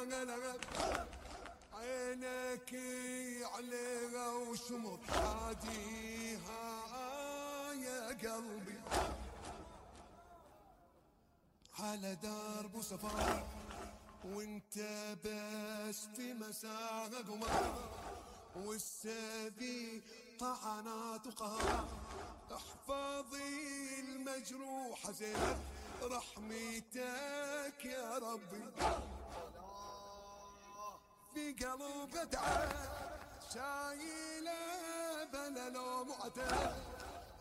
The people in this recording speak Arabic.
عينك عليها وشمر عاديها يا قلبي على درب وسفر وانت بس في مساء قمر والسبي طعنات وقهر احفظي المجروح زينب رحمتك يا ربي في قلب تعب شايله بلا لوم وعتاب